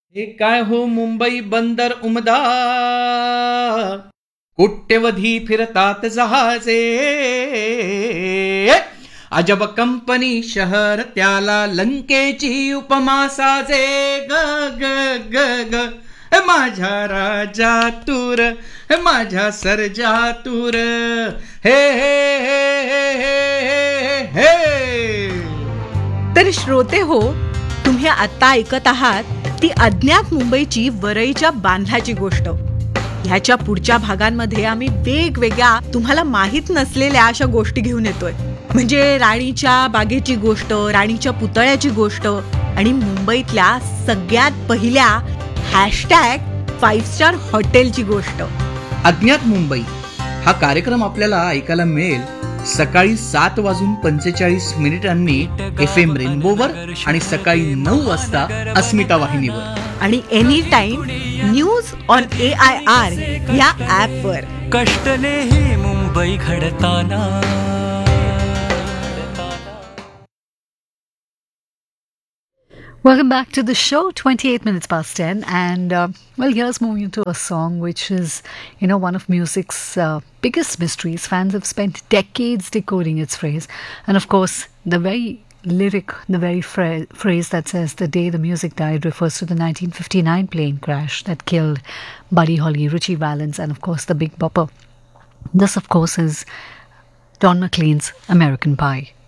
हे काय हो मुंबई बंदर उमदा, कोट्यवधी फिरतात जहाजे. अजब कंपनी शहर त्याला लंकेची उपमा साजे. ग ग ग ग माझ्या राजा तूर, माझ्या सर्जा तूर. हे हे हे हे हे हे हे. तर श्रोते हो, तुम्ही आता ऐकत आहात ती अज्ञात मुंबईची वरईच्या बांधल्याची गोष्ट. ह्याच्या पुढच्या भागांमध्ये आम्ही वेगवेगळ्या तुम्हाला माहीत नसलेल्या अशा गोष्टी घेऊन येतोय. म्हणजे राणीच्या बागेची गोष्ट, राणीच्या पुतळ्याची गोष्ट आणि मुंबईतल्या सगळ्यात पहिल्या #5 स्टार हॉटेलची गोष्ट. अज्ञात मुंबई हा कार्यक्रम आपल्याला ऐकायला मिळेल सकाळी 7:45 FM रेनबोवर आणि सकाळी 9 वाजता अस्मिता वाहिनीवर आणि any time news on AIR या ॲपवर. कष्टले ही मुंबई घडताना. Welcome back to the show, 28 minutes past 10. And, well, here's moving to a song which is, one of music's biggest mysteries. Fans have spent decades decoding its phrase. And, of course, the very lyric, the very phrase that says the day the music died refers to the 1959 plane crash that killed Buddy Holly, Ritchie Valens, and, of course, the Big Bopper. This, of course, is Don McLean's American Pie.